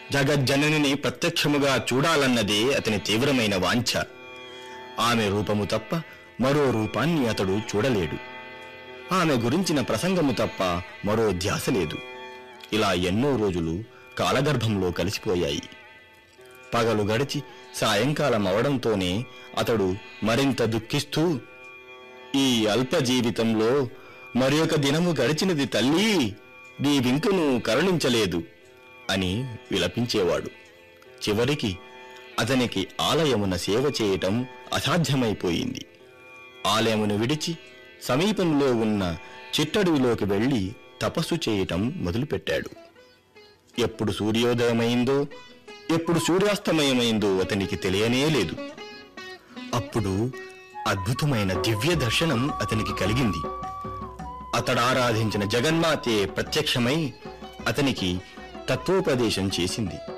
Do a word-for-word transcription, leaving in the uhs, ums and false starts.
జగజ్జననిని ప్రత్యక్షముగా చూడాలన్నదే అతని తీవ్రమైన వాంఛ. ఆమె రూపము తప్ప మరో రూపాన్ని అతడు చూడలేడు. ఆమె గురించిన ప్రసంగము తప్ప మరో ధ్యాస లేదు. ఇలా ఎన్నో రోజులు కాలగర్భంలో కలిసిపోయాయి. పగలు గడిచి సాయంకాలం అవడంతోనే అతడు మరింత దుఃఖిస్తూ, ఈ అల్ప జీవితంలో మరి ఒక దినము గడిచినది తల్లి, నీవింకను కరుణించలేదు అని విలపించేవాడు. చివరికి అతనికి ఆలయమున సేవ చేయటం అసాధ్యమైపోయింది. ఆలయమును విడిచి సమీపంలో ఉన్న చిట్టడవిలోకి వెళ్లి తపస్సు చేయటం మొదలుపెట్టాడు. ఎప్పుడు సూర్యోదయమైందో ఎప్పుడు సూర్యాస్తమయమైందో అతనికి తెలియనే లేదు. అప్పుడు అద్భుతమైన దివ్య దర్శనం అతనికి కలిగింది. అతడారాధించిన జగన్మాతే ప్రత్యక్షమై అతనికి తత్వోపదేశం చేసింది.